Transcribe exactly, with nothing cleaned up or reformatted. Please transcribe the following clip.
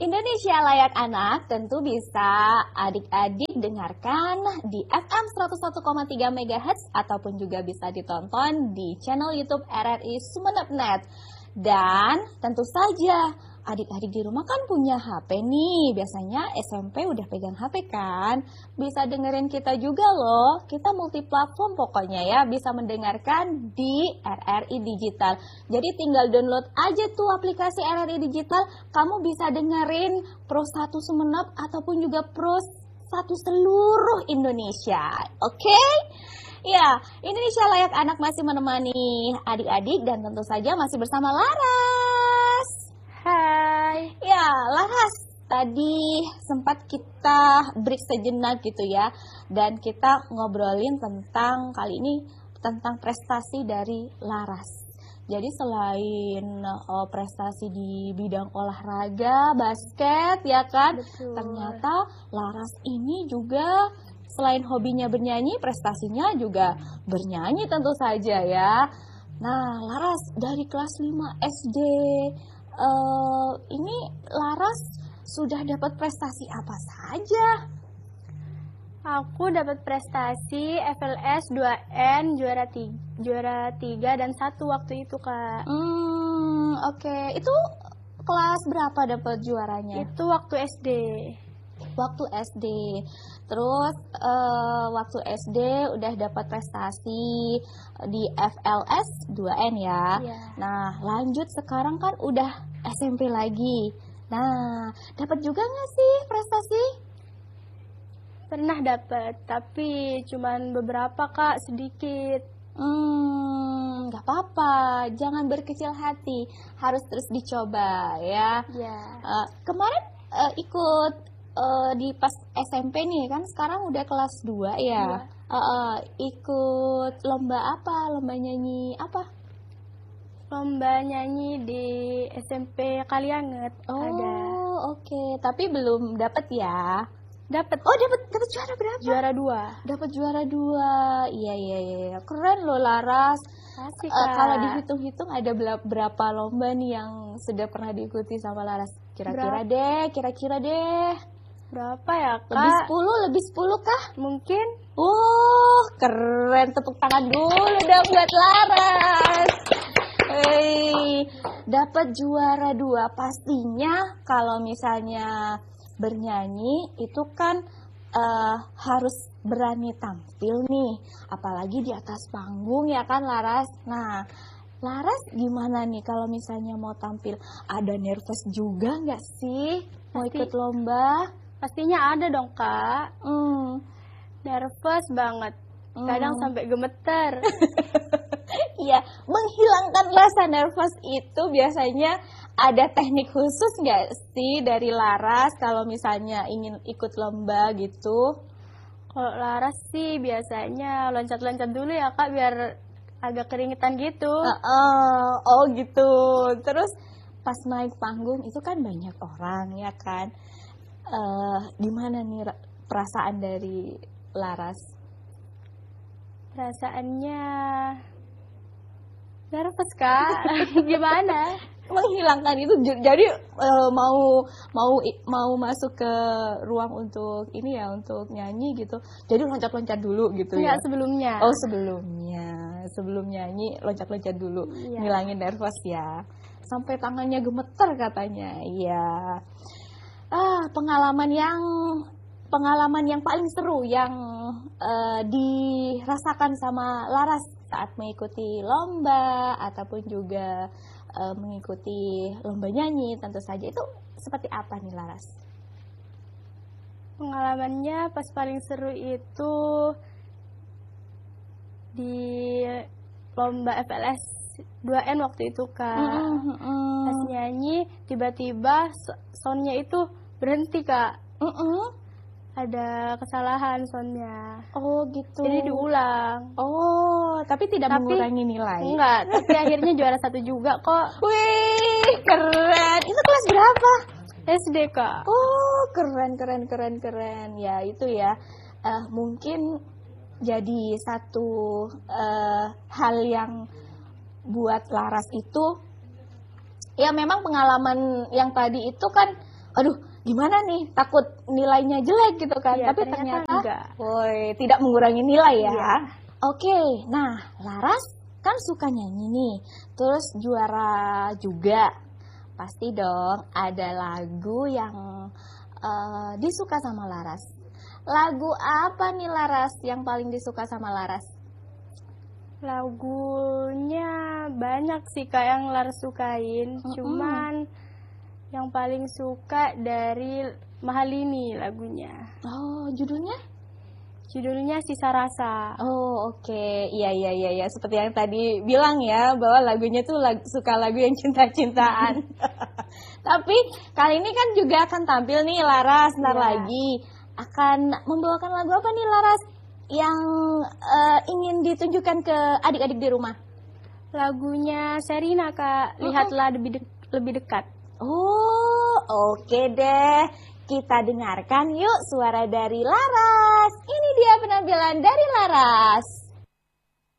Indonesia Layak Anak tentu bisa adik-adik dengarkan di F M seratus satu koma tiga megahertz ataupun juga bisa ditonton di channel YouTube R R I Sumeneb Net. Dan tentu saja adik-adik di rumah kan punya H P nih, biasanya S M P udah pegang H P kan, bisa dengerin kita juga loh, kita multiplatform pokoknya ya, bisa mendengarkan di R R I Digital. Jadi tinggal download aja tuh aplikasi R R I Digital, kamu bisa dengerin Pro satu Sumeneb ataupun juga Pro satu seluruh Indonesia, oke? Okay? Ya, Indonesia Layak Anak masih menemani adik-adik dan tentu saja masih bersama Laras. Hai. Ya, Laras, tadi sempat kita break sejenak gitu ya. Dan kita ngobrolin tentang, kali ini tentang prestasi dari Laras. Jadi selain uh, prestasi di bidang olahraga, basket ya kan, Betul. Ternyata Laras ini juga selain hobinya bernyanyi, prestasinya juga bernyanyi tentu saja ya. Nah, Laras dari kelas lima S D, uh, ini Laras sudah dapat prestasi apa saja? Aku dapat prestasi F L S dua N juara tiga, juara tiga dan satu waktu itu, Kak. Hmm, oke. Okay. Itu kelas berapa dapat juaranya? Itu waktu S D. Waktu S D. Terus uh, waktu S D udah dapat prestasi di F L S dua N ya. Ya. Nah, lanjut sekarang kan udah S M P lagi. Nah, dapat juga nggak sih prestasi? Pernah dapat, tapi cuman beberapa, Kak, sedikit. Hmm, nggak apa-apa, jangan berkecil hati, harus terus dicoba ya. Ya. Uh, kemarin uh, ikut uh, di pas S M P nih kan, sekarang udah kelas dua ya. Ya. Uh, uh, ikut lomba apa? Lomba nyanyi apa? Lomba nyanyi di S M P Kalianget Oh, ada. oke, okay. Tapi belum dapat ya. Dapat. Oh, dapat dapat juara berapa? Juara dua. Dapat juara dua. Iya, iya, iya. Keren loh Laras. Asik, Uh, Kak. kalau dihitung-hitung ada berapa lomba nih yang sudah pernah diikuti sama Laras? Kira-kira deh, kira-kira deh. Berapa ya, Kak? Lebih sepuluh, lebih sepuluh kah? Mungkin. Oh, keren. Tepuk tangan dulu dong buat Laras. Hei, dapat juara dua. Pastinya kalau misalnya bernyanyi itu kan uh, harus berani tampil nih, apalagi di atas panggung ya kan Laras. Nah, Laras gimana nih kalau misalnya mau tampil? Ada nervous juga nggak sih mau Pasti, ikut lomba? Pastinya ada dong, Kak. Hmm. Nervous banget, kadang Hmm. sampai gemeter. Iya, menghilangkan rasa nervous itu biasanya ada teknik khusus nggak sih dari Laras kalau misalnya ingin ikut lomba gitu? Kalau Laras sih biasanya loncat-loncat dulu ya, Kak, biar agak keringetan gitu. Uh, uh, oh gitu. Terus pas naik panggung itu kan banyak orang ya kan? Uh, gimana nih perasaan dari Laras? Perasaannya nervous, Kak. Gimana? Menghilangkan itu jadi uh, mau mau mau masuk ke ruang untuk ini ya, untuk nyanyi gitu. Jadi loncat-loncat dulu gitu. Enggak, ya. sebelumnya. Oh, sebelumnya. Sebelum nyanyi loncat-loncat dulu, Iya. ngilangin nervous ya. Sampai tangannya gemeter katanya. Iya. Ah, pengalaman yang pengalaman yang paling seru yang uh, dirasakan sama Laras saat mengikuti lomba ataupun juga uh, mengikuti lomba nyanyi tentu saja, itu seperti apa nih Laras? Pengalamannya pas paling seru itu di lomba F L S dua N waktu itu, Kak. Mm -mm. Pas nyanyi tiba-tiba soundnya itu berhenti, Kak. Mm -mm. Ada kesalahan soundnya. Oh gitu. Jadi diulang. Oh, tapi tidak tapi, mengurangi nilai. Enggak, tapi akhirnya juara satu juga kok. Wih, keren. Itu kelas berapa? S D, Kak. Oh, keren, keren, keren, keren. Ya itu ya. Uh, mungkin jadi satu uh, hal yang buat Laras itu, ya memang pengalaman yang tadi itu kan aduh gimana nih, takut nilainya jelek gitu kan. Iya, Tapi ternyata ternyata, enggak. woi, tidak mengurangi nilai ya. Iya. Oke, nah Laras kan suka nyanyi nih, terus juara juga. Pasti dong ada lagu yang eh, disuka sama Laras. Lagu apa nih Laras yang paling disuka sama Laras? Lagunya banyak sih Kak yang Laras sukain, Mm-mm. cuman yang paling suka dari Mahalini lagunya. Oh, judulnya? Judulnya Sisa Rasa. Oh, oke. Iya, iya, iya, iya. Seperti yang tadi bilang ya, bahwa lagunya tuh lag- suka lagu yang cinta-cintaan. Tapi kali ini kan juga akan tampil nih Laras, ntar Iya. lagi. Akan membawakan lagu apa nih Laras yang eh, ingin ditunjukkan ke adik-adik di rumah? Lagunya Sherina Kak, lihatlah lebih de- lebih dekat. Oh, oke deh. Kita dengarkan yuk suara dari Laras. Ini dia penampilan dari Laras.